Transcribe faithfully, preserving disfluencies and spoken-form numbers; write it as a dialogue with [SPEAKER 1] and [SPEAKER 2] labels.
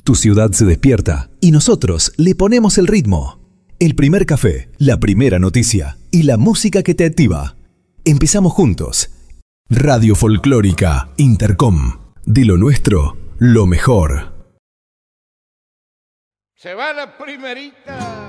[SPEAKER 1] Tu ciudad se despierta y nosotros le ponemos el ritmo. El primer café, la primera noticia y la música que te activa. Empezamos juntos. Radio Folclórica Intercom. De lo nuestro, lo mejor.
[SPEAKER 2] Se va la primerita.